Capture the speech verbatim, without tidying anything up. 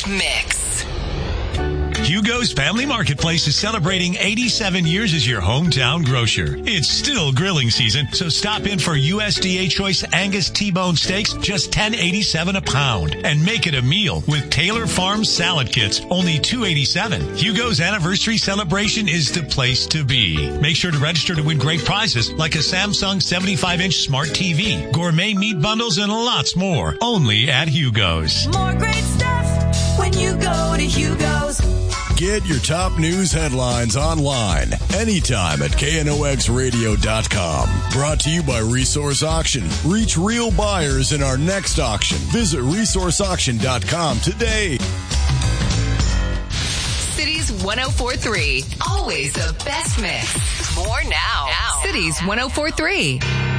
mix. Hugo's Family Marketplace is celebrating eighty-seven years as your hometown grocer. It's still grilling season, so stop in for U S D A Choice Angus T-bone steaks, just ten eighty-seven a pound. And make it a meal with Taylor Farms salad kits, only two eighty-seven. Hugo's anniversary celebration is the place to be. Make sure to register to win great prizes like a Samsung seventy-five inch smart T V, gourmet meat bundles, and lots more. Only at Hugo's. More great stuff when you go to Hugo's. Get your top news headlines online anytime at K N O X radio dot com. Brought to you by Resource Auction. Reach real buyers in our next auction. Visit resource auction dot com today. Cities one oh four point three. Always the best mix. More now. now. Cities one oh four point three.